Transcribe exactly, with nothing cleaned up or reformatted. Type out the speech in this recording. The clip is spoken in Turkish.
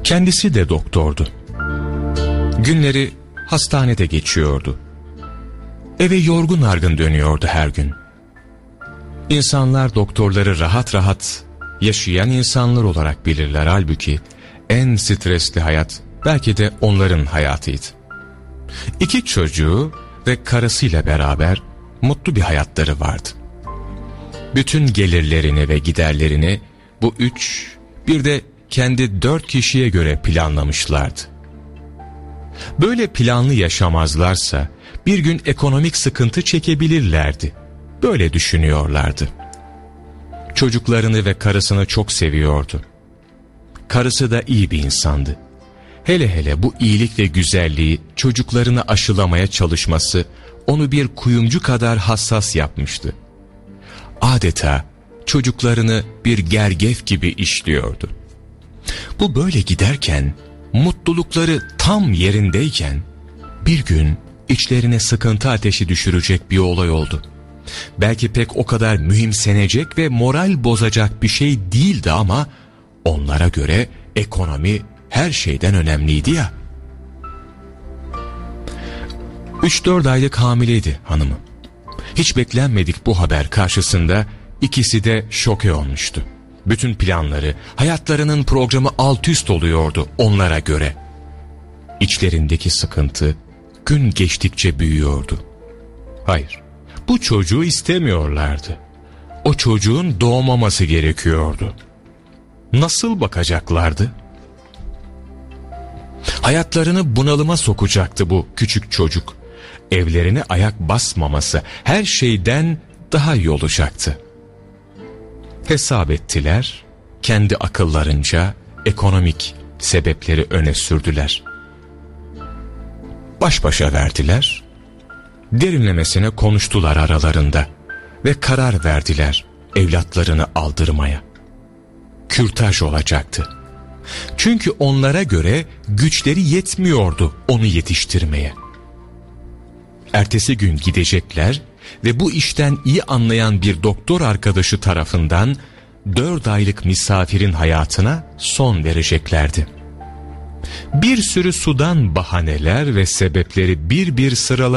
Kendisi de doktordu. Günleri hastanede geçiyordu. Eve yorgun argın dönüyordu her gün. İnsanlar doktorları rahat rahat yaşayan insanlar olarak bilirler. Halbuki en stresli hayat belki de onların hayatıydı. İki çocuğu ve karısıyla beraber mutlu bir hayatları vardı. Bütün gelirlerini ve giderlerini bu üç, bir de kendi dört kişiye göre planlamışlardı. Böyle planlı yaşamazlarsa bir gün ekonomik sıkıntı çekebilirlerdi. Böyle düşünüyorlardı. Çocuklarını ve karısını çok seviyordu. Karısı da iyi bir insandı. Hele hele bu iyilik ve güzelliği çocuklarını aşılamaya çalışması onu bir kuyumcu kadar hassas yapmıştı. Adeta çocuklarını bir gergef gibi işliyordu. Bu böyle giderken, mutlulukları tam yerindeyken bir gün içlerine sıkıntı ateşi düşürecek bir olay oldu. Belki pek o kadar mühimsenecek ve moral bozacak bir şey değildi ama onlara göre ekonomi her şeyden önemliydi ya. Üç dört aylık hamileydi hanımı. Hiç beklenmedik bu haber karşısında ikisi de şoke olmuştu. Bütün planları, hayatlarının programı alt üst oluyordu onlara göre. İçlerindeki sıkıntı gün geçtikçe büyüyordu. Hayır, bu çocuğu istemiyorlardı. O çocuğun doğmaması gerekiyordu. Nasıl bakacaklardı? Hayatlarını bunalıma sokacaktı bu küçük çocuk. Evlerine ayak basmaması her şeyden daha iyi olacaktı. Hesap ettiler, kendi akıllarınca ekonomik sebepleri öne sürdüler. Baş başa verdiler, derinlemesine konuştular aralarında ve karar verdiler evlatlarını aldırmaya. Kürtaj olacaktı. Çünkü onlara göre güçleri yetmiyordu onu yetiştirmeye. Ertesi gün gidecekler ve bu işten iyi anlayan bir doktor arkadaşı tarafından dört aylık misafirin hayatına son vereceklerdi. Bir sürü sudan bahaneler ve sebepleri bir bir sıralamışlardı.